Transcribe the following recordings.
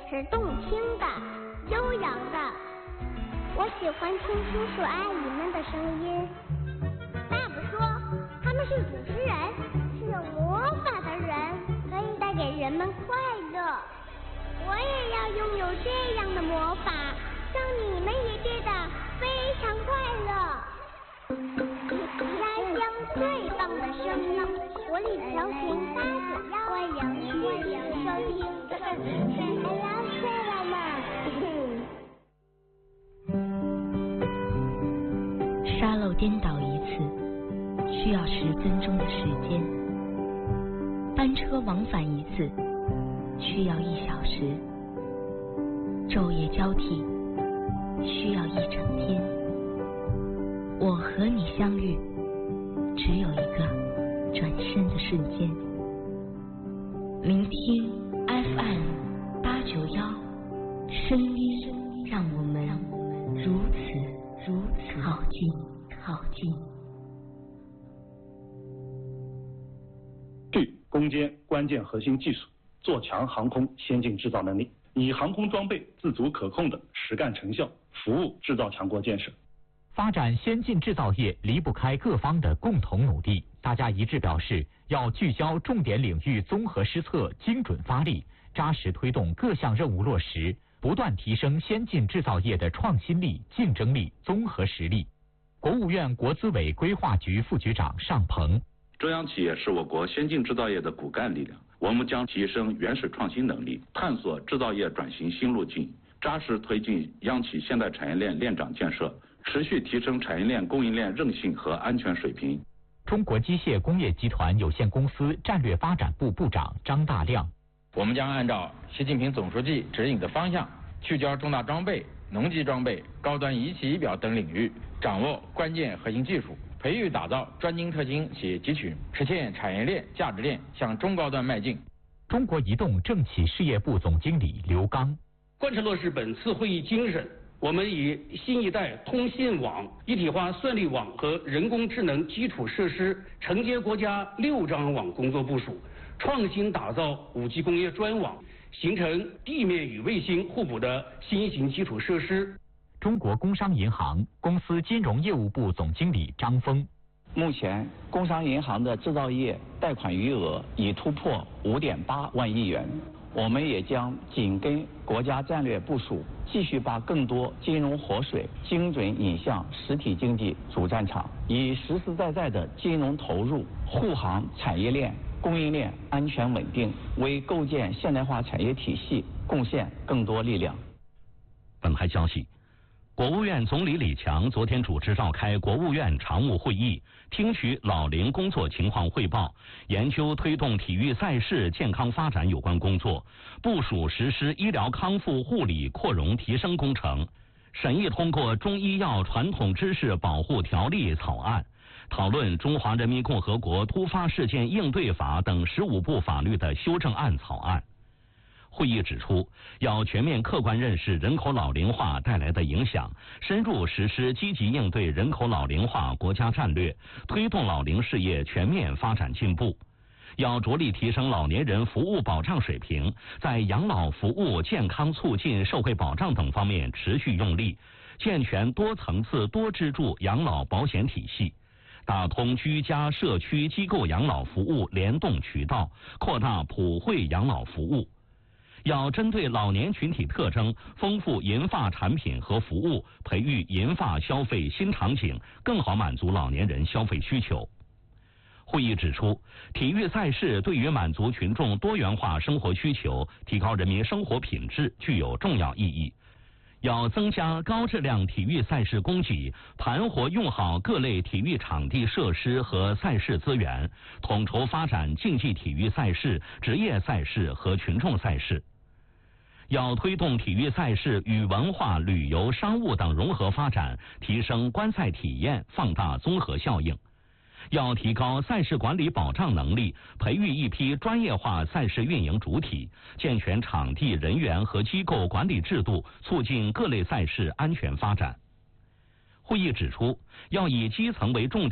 是动听的、悠扬的。我喜欢听叔叔阿姨们的声音。爸爸说他们是主持人，是有魔法的人，可以带给人们快乐。我也要拥有这样的魔法，让你们也变得非常快乐。家乡最棒的声音，活力调频891，欢迎收听。I love Sarah。 沙漏颠倒一次需要10分钟的时间，班车往返一次需要1小时，昼夜交替需要1整天。我和你相遇，只有一个转身的瞬间。聆听 FM891，声音让我们如此靠近。 具攻坚关键核心技术，做强航空先进制造能力，以航空装备自主可控的实干成效，服务制造强国建设。 发展先进制造业离不开各方的共同努力，大家一致表示要聚焦重点领域综合施策，精准发力，扎实推动各项任务落实，不断提升先进制造业的创新力、竞争力、综合实力。国务院国资委规划局副局长尚鹏： 中央企业是我国先进制造业的骨干力量，我们将提升原始创新能力，探索制造业转型新路径，扎实推进央企现代产业链链长建设，持续提升产业链供应链韧性和安全水平。 中国机械工业集团有限公司战略发展部部长张大亮： 我们将按照习近平总书记指引的方向，聚焦重大装备、农机装备、高端仪器仪表等领域，掌握关键核心技术，培育打造专精特新企业集群，实现产业链价值链向中高端迈进。 中国移动政企事业部总经理刘刚： 贯彻落实本次会议精神，我们以新一代通信网、一体化算力网和人工智能基础设施承接国家6张网工作部署，创新打造5G 工业专网，形成地面与卫星互补的新型基础设施。 中国工商银行公司金融业务部总经理张峰： 目前，工商银行的制造业贷款余额已突破5.8万亿元。我们也将紧跟国家战略部署，继续把更多金融活水精准引向实体经济主战场，以实实在在的金融投入护航产业链、供应链安全稳定，为构建现代化产业体系贡献更多力量。 本台消息，国务院总理李强昨天主持召开国务院常务会议，听取老龄工作情况汇报，研究推动体育赛事健康发展有关工作，部署实施医疗康复护理扩容提升工程，审议通过中医药传统知识保护条例草案，讨论中华人民共和国突发事件应对法等15部法律的修正案草案。会议指出，要全面客观认识人口老龄化带来的影响，深入实施积极应对人口老龄化国家战略，推动老龄事业全面发展进步。要着力提升老年人服务保障水平，在养老服务、健康促进、社会保障等方面持续用力，健全多层次多支柱养老保险体系，打通居家、社区、机构养老服务联动渠道，扩大普惠养老服务。要针对老年群体特征，丰富银发产品和服务，培育银发消费新场景，更好满足老年人消费需求。会议指出，体育赛事对于满足群众多元化生活需求、提高人民生活品质具有重要意义。要增加高质量体育赛事供给，盘活用好各类体育场地设施和赛事资源，统筹发展竞技体育赛事、职业赛事和群众赛事。要推动体育赛事与文化、旅游、商务等融合发展，提升观赛体验，放大综合效应。要提高赛事管理保障能力，培育一批专业化赛事运营主体，健全场地、人员和机构管理制度，促进各类赛事安全发展。会议指出，要以基层为重点，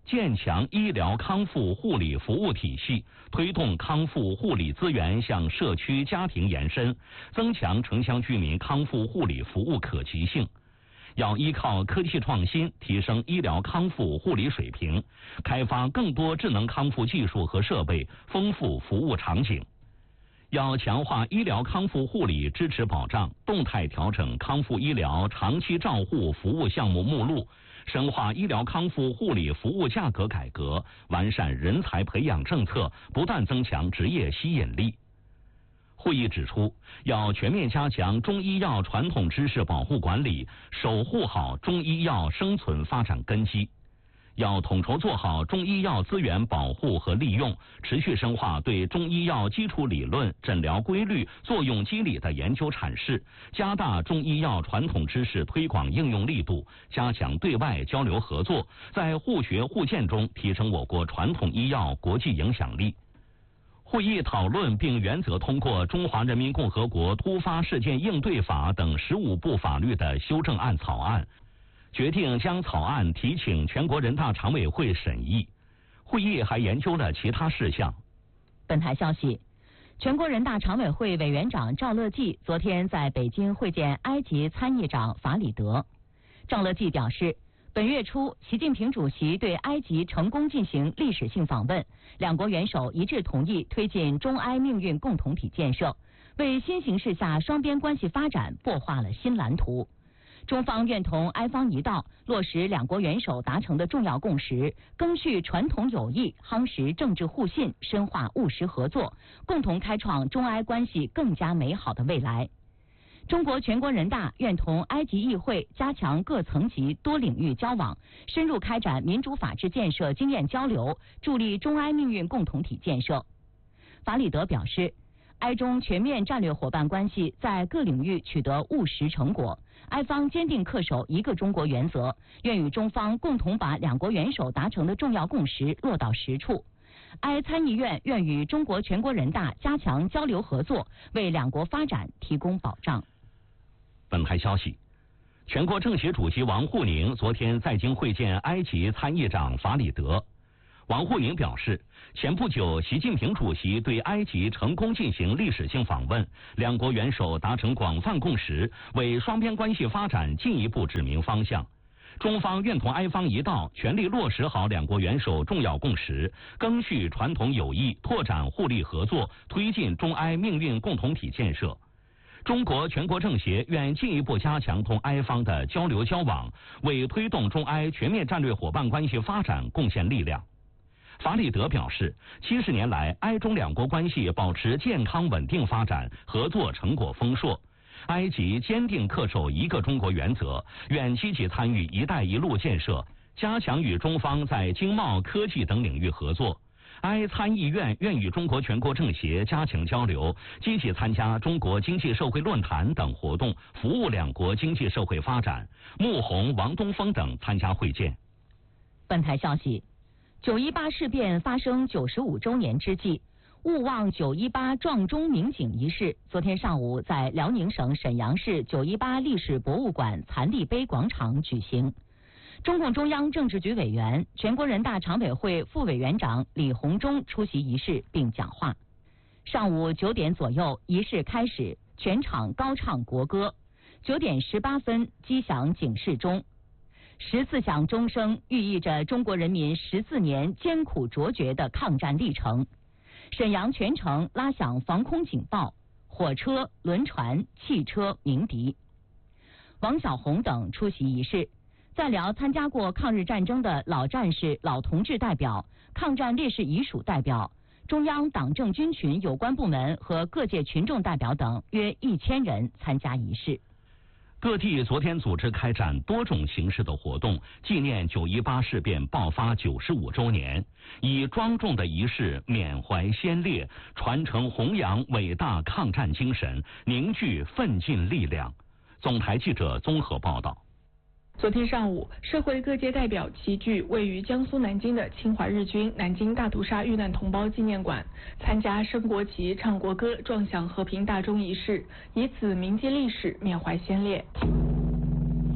建强医疗康复护理服务体系，推动康复护理资源向社区家庭延伸，增强城乡居民康复护理服务可及性。要依靠科技创新提升医疗康复护理水平，开发更多智能康复技术和设备，丰富服务场景。要强化医疗康复护理支持保障，动态调整康复医疗长期照护服务项目目录，深化医疗康复护理服务价格改革，完善人才培养政策，不断增强职业吸引力。会议指出，要全面加强中医药传统知识保护管理，守护好中医药生存发展根基。要统筹做好中医药资源保护和利用，持续深化对中医药基础理论、诊疗规律、作用机理的研究阐释，加大中医药传统知识推广应用力度，加强对外交流合作，在互学互鉴中提升我国传统医药国际影响力。会议讨论并原则通过《中华人民共和国突发事件应对法》等15部法律的修正案草案，决定将草案提请全国人大常委会审议。会议还研究了其他事项。 本台消息，全国人大常委会委员长赵乐际昨天在北京会见埃及参议长法里德。赵乐际表示，本月初，习近平主席对埃及成功进行历史性访问，两国元首一致同意推进中埃命运共同体建设，为新形势下双边关系发展擘画了新蓝图。中方愿同埃方一道，落实两国元首达成的重要共识，赓续传统友谊，夯实政治互信，深化务实合作，共同开创中埃关系更加美好的未来。中国全国人大愿同埃及议会加强各层级多领域交往，深入开展民主法治建设经验交流，助力中埃命运共同体建设。法里德表示，埃中全面战略伙伴关系在各领域取得务实成果，埃方坚定恪守一个中国原则，愿与中方共同把两国元首达成的重要共识落到实处。埃参议院愿与中国全国人大加强交流合作，为两国发展提供保障。 本台消息，全国政协主席王沪宁昨天在京会见埃及参议长法里德。王沪宁表示，前不久习近平主席对埃及成功进行历史性访问，两国元首达成广泛共识，为双边关系发展进一步指明方向。中方愿同埃方一道，全力落实好两国元首重要共识，赓续传统友谊，拓展互利合作，推进中埃命运共同体建设。中国全国政协愿进一步加强同埃方的交流交往，为推动中埃全面战略伙伴关系发展贡献力量。法里德表示，70年来，埃中两国关系保持健康稳定发展，合作成果丰硕。埃及坚定恪守一个中国原则，愿积极参与“一带一路”建设，加强与中方在经贸、科技等领域合作。埃参议院愿与中国全国政协加强交流，积极参加中国经济社会论坛等活动，服务两国经济社会发展。穆虹、王东峰等参加会见。 本台消息，9·18事变发生95周年之际，勿忘9·18撞钟鸣警仪式昨天上午在辽宁省沈阳市9·18历史博物馆残立碑广场举行。中共中央政治局委员、全国人大常委会副委员长李鸿忠出席仪式并讲话。上午9点左右，仪式开始，全场高唱国歌。9点18分，击响警示钟。14响钟声寓意着中国人民14年艰苦卓绝的抗战历程。沈阳全城拉响防空警报，火车、轮船、汽车鸣笛。王小红等出席仪式。在辽参加过抗日战争的老战士、老同志代表、抗战烈士遗属代表、中央党政军群有关部门和各界群众代表等约1000人参加仪式。 各地昨天组织开展多种形式的活动，纪念9·18事变爆发95周年，以庄重的仪式缅怀先烈，传承弘扬伟大抗战精神，凝聚奋进力量。总台记者综合报道。 昨天上午，社会各界代表齐聚位于江苏南京的侵华日军南京大屠杀遇难同胞纪念馆，参加升国旗、唱国歌、撞响和平大钟仪式，以此铭记历史，缅怀先烈。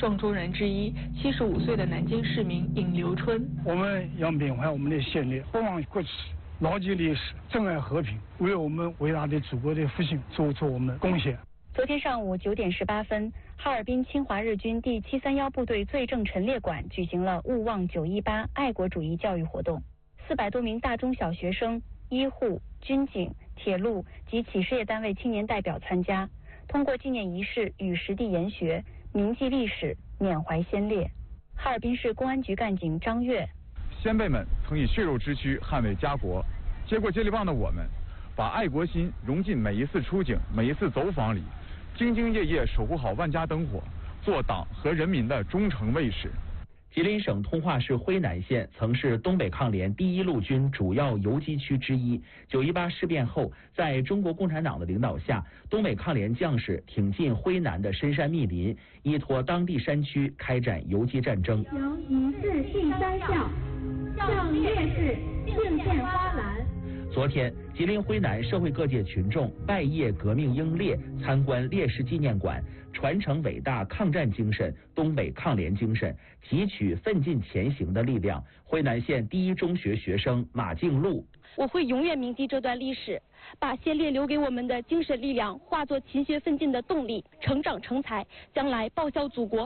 撞钟人之一，75岁的南京市民尹留春。 我们要缅怀我们的先烈，不忘国耻，牢记历史，珍爱和平，为我们伟大的祖国的复兴做出我们的贡献。 昨天上午9点18分，哈尔滨侵华日军第731部队罪证陈列馆举行了勿忘918爱国主义教育活动，400多名大中小学生、医护、军警、铁路及企事业单位青年代表参加，通过纪念仪式与实地研学，铭记历史，缅怀先烈。哈尔滨市公安局干警张跃： 先辈们曾以血肉之躯捍卫家国，接过接力棒的我们，把爱国心融进每一次出警、每一次走访里，兢兢业业守护好万家灯火，做党和人民的忠诚卫士。 吉林省通化市辉南县曾是东北抗联第1路军主要游击区之一。918事变后，在中国共产党的领导下，东北抗联将士挺进辉南的深山密林，依托当地山区开展游击战争。 由以示训三校，向烈士敬献花篮。 昨天，吉林辉南社会各界群众拜谒革命英烈，参观烈士纪念馆，传承伟大抗战精神、东北抗联精神，汲取奋进前行的力量。辉南县第1中学学生马静璐： 我会永远铭记这段历史，把先烈留给我们的精神力量化作勤学奋进的动力，成长成才，将来报效祖国。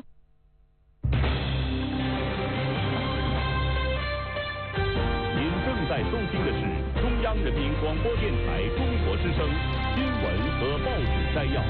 您正在收听的是中央人民广播电台中国之声新闻和报纸摘要。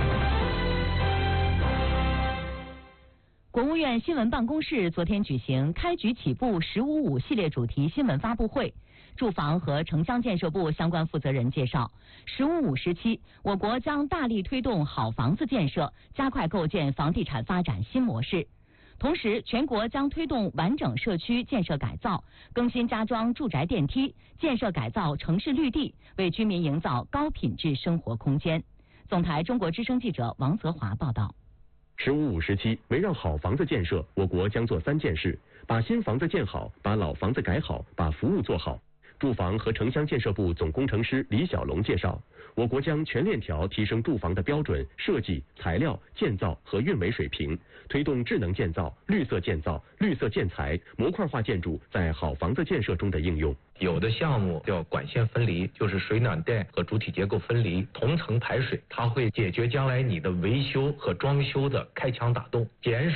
国务院新闻办公室昨天举行开局起步“1055”系列主题新闻发布会。住房和城乡建设部相关负责人介绍，“1055”时期，我国将大力推动好房子建设，加快构建房地产发展新模式。同时，全国将推动完整社区建设改造，更新加装住宅电梯，建设改造城市绿地，为居民营造高品质生活空间。总台中国之声记者王泽华报道。 “1055”时期，围绕好房子建设，我国将做3件事：把新房子建好，把老房子改好，把服务做好。住房和城乡建设部总工程师李小龙介绍，我国将全链条提升住房的标准、设计、材料、建造和运维水平，推动智能建造、绿色建造、绿色建材、模块化建筑在好房子建设中的应用。 有的项目叫管线分离，就是水暖带和主体结构分离，同层排水，它会解决将来你的维修和装修的开墙打洞，减少